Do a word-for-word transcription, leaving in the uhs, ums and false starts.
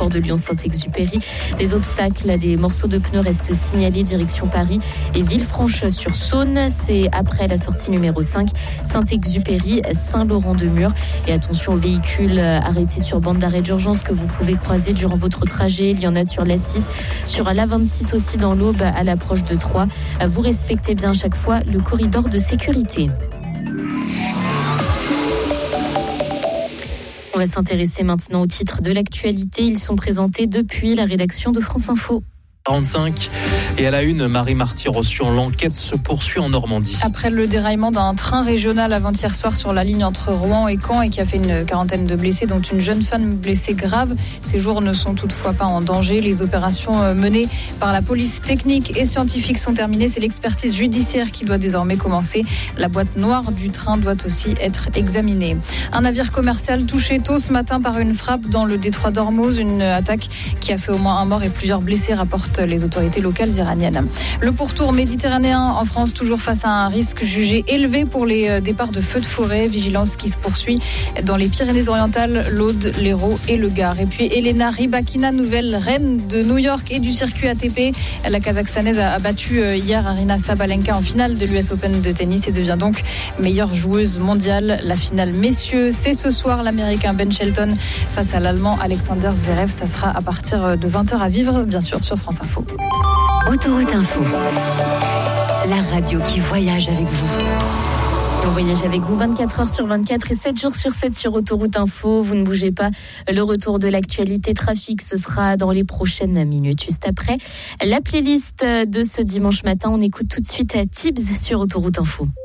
l'aéroport de Lyon-Saint-Exupéry. Des obstacles, des morceaux de pneus restent signalés direction Paris et Villefranche-sur-Saône. C'est après la sortie numéro cinq, Saint-Exupéry, Saint-Laurent-de-Mur. Et attention aux véhicules arrêtés sur bande d'arrêt d'urgence que vous pouvez croiser durant votre trajet. Il y en a sur l'A six, sur l'A vingt-six aussi dans l'Aube à l'approche de Troyes. Vous respectez bien à chaque fois le corridor de sécurité. On va s'intéresser maintenant aux titres de l'actualité. Ils sont présentés depuis la rédaction de France Info. quarante-cinq et à la une, Marie Marty-Rossian, l'enquête se poursuit en Normandie. Après le déraillement d'un train régional avant-hier soir sur la ligne entre Rouen et Caen et qui a fait une quarantaine de blessés, dont une jeune femme blessée grave. Ces jours ne sont toutefois pas en danger. Les opérations menées par la police technique et scientifique sont terminées. C'est l'expertise judiciaire qui doit désormais commencer. La boîte noire du train doit aussi être examinée. Un navire commercial touché tôt ce matin par une frappe dans le détroit d'Ormuz, une attaque qui a fait au moins un mort et plusieurs blessés, rapportent les autorités locales iraniennes. Le pourtour méditerranéen en France, toujours face à un risque jugé élevé pour les départs de feux de forêt. Vigilance qui se poursuit dans les Pyrénées-Orientales, l'Aude, l'Hérault et le Gard. Et puis Elena Rybakina, nouvelle reine de New York et du circuit A T P. La Kazakhstanaise a battu hier Aryna Sabalenka en finale de l'U S Open de tennis et devient donc meilleure joueuse mondiale. La finale messieurs, c'est ce soir. L'Américain Ben Shelton face à l'Allemand Alexander Zverev. Ça sera à partir de vingt heures à vivre, bien sûr, sur France Info. Autoroute Info, la radio qui voyage avec vous. On voyage avec vous vingt-quatre heures sur vingt-quatre et sept jours sur sept sur Autoroute Info. Vous ne bougez pas. Le retour de l'actualité trafic, ce sera dans les prochaines minutes. Juste après la playlist de ce dimanche matin, on écoute tout de suite à Tibbs sur Autoroute Info.